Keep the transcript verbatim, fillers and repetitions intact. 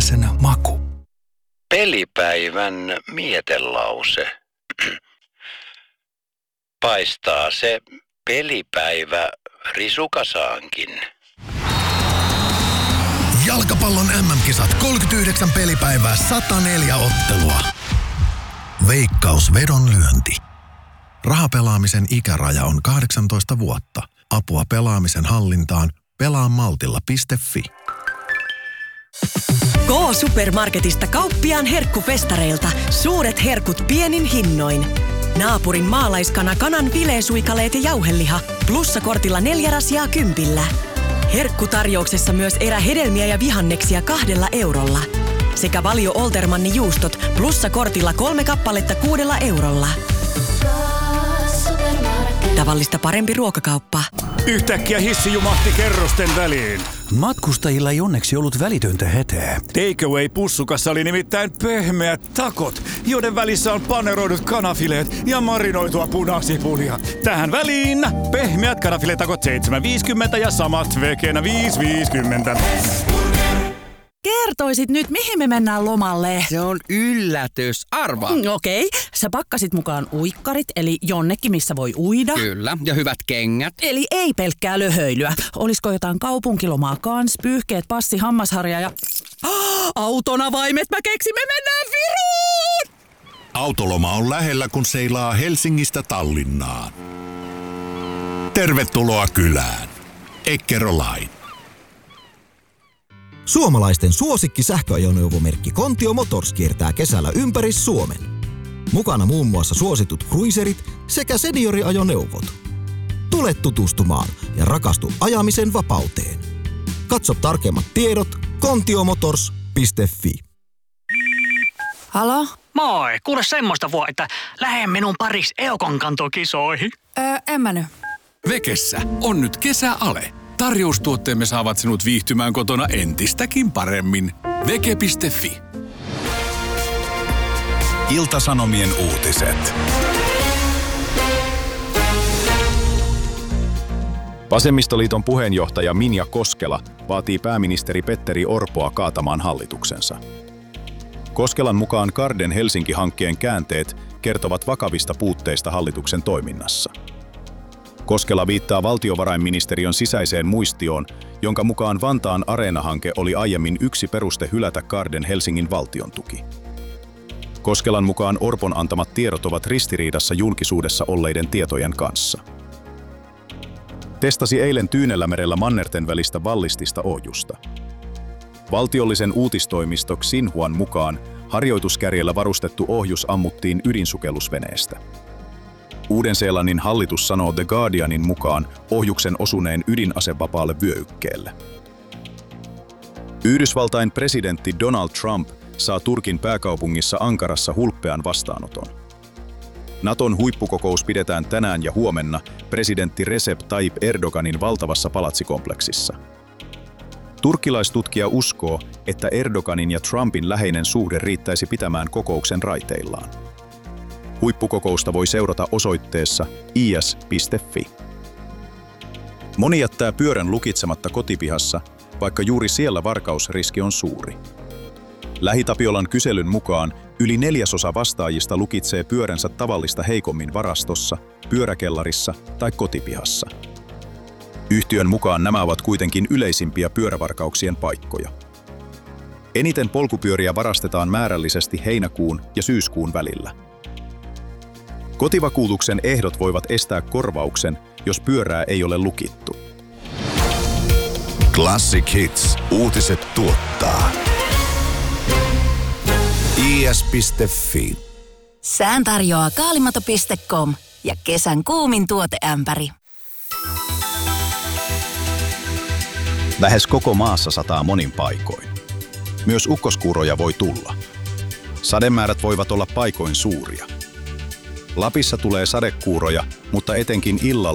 Ilveläisenä maku. Pelipäivän mietelause. Paistaa se pelipäivä risukasaankin. Jalkapallon äm äm-kisat kolmekymmentäyhdeksän pelipäivää, sata neljä ottelua. Veikkaus vedonlyönti. Rahapelaamisen ikäraja on kahdeksantoista vuotta. Apua pelaamisen hallintaan pelaamaltilla piste fi. K-Supermarketista kauppiaan herkkufestareilta. Suuret herkut pienin hinnoin. Naapurin maalaiskana kanan fileesuikaleet ja jauheliha. Plussakortilla neljä rasiaa kympillä. Herkkutarjouksessa myös erähedelmiä ja vihanneksia kahdella eurolla. Sekä Valio Oltermanni juustot plussakortilla kolme kappaletta kuudella eurolla. Tavallista parempi ruokakauppa. Yhtäkkiä hissi jumahti kerrosten väliin. Matkustajilla ei onneksi ollut välitöntä hätää. Takeaway pussukassa oli nimittäin pehmeät takot, joiden välissä on paneroidut kanafileet ja marinoitua punasipulia. Tähän väliin pehmeät kanafiletakot seitsemän viisikymmentä ja samat vegenä viisi viisikymmentä. Kertoisit nyt, mihin me mennään lomalle? Se on yllätys. Arvaa. Mm, Okei. Okay. Sä pakkasit mukaan uikkarit, eli jonnekin, missä voi uida. Kyllä. Ja hyvät kengät. Eli ei pelkkää löhöilyä. Olisiko jotain kaupunkilomaa kans, pyyhkeet, passi, hammasharja ja... Oh, autonavaimet, mä keksin, me mennään Viroon! Autoloma on lähellä, kun seilaa Helsingistä Tallinnaan. Tervetuloa kylään. Eckerö Line. Suomalaisten suosikki sähköajoneuvomerkki Kontio Motors kiertää kesällä ympäri Suomen. Mukana muun muassa suositut cruiserit sekä senioriajoneuvot. Tule tutustumaan ja rakastu ajamisen vapauteen. Katso tarkemmat tiedot kontiomotors piste fi. Halo? Moi, kuule semmoista vuo, että lähde minun paris Eukon kantokisoihin. Öö, en mä nyt. Vekessä on nyt kesäale. Tarjoustuotteemme saavat sinut viihtymään kotona entistäkin paremmin. Veke piste fi. Ilta-Sanomien uutiset. Vasemmistoliiton puheenjohtaja Minja Koskela vaatii pääministeri Petteri Orpoa kaatamaan hallituksensa. Koskelan mukaan Karden Helsinki-hankkeen käänteet kertovat vakavista puutteista hallituksen toiminnassa. Koskela viittaa valtiovarainministeriön sisäiseen muistioon, jonka mukaan Vantaan Areena-hanke oli aiemmin yksi peruste hylätä Karden Helsingin valtiontuki. Koskelan mukaan Orpon antamat tiedot ovat ristiriidassa julkisuudessa olleiden tietojen kanssa. Testasi eilen Tyynellämerellä mannerten välistä ballistista ohjusta. Valtiollisen uutistoimisto Xinhuan mukaan harjoituskärjellä varustettu ohjus ammuttiin ydinsukellusveneestä. Uuden-Seelannin hallitus sanoo The Guardianin mukaan ohjuksen osuneen ydinasevapaalle vyöhykkeelle. Yhdysvaltain presidentti Donald Trump saa Turkin pääkaupungissa Ankarassa hulppean vastaanoton. Naton huippukokous pidetään tänään ja huomenna presidentti Recep Tayyip Erdoganin valtavassa palatsikompleksissa. Turkkilaistutkija uskoo, että Erdoganin ja Trumpin läheinen suhde riittäisi pitämään kokouksen raiteillaan. Huippukokousta voi seurata osoitteessa i s piste fi. Moni jättää pyörän lukitsematta kotipihassa, vaikka juuri siellä varkausriski on suuri. Lähitapiolan kyselyn mukaan yli neljäsosa vastaajista lukitsee pyöränsä tavallista heikommin varastossa, pyöräkellarissa tai kotipihassa. Yhtiön mukaan nämä ovat kuitenkin yleisimpiä pyörävarkauksien paikkoja. Eniten polkupyöriä varastetaan määrällisesti heinäkuun ja syyskuun välillä. Kotivakuutuksen ehdot voivat estää korvauksen, jos pyörää ei ole lukittu. Classic Hits. Uutiset tuottaa. i s piste fi. Sään tarjoaa kaalimato piste com ja kesän kuumin tuoteämpäri. Lähes koko maassa sataa monin paikoin. Myös ukkoskuuroja voi tulla. Sademäärät voivat olla paikoin suuria. Lapissa tulee sadekuuroja, mutta etenkin illalla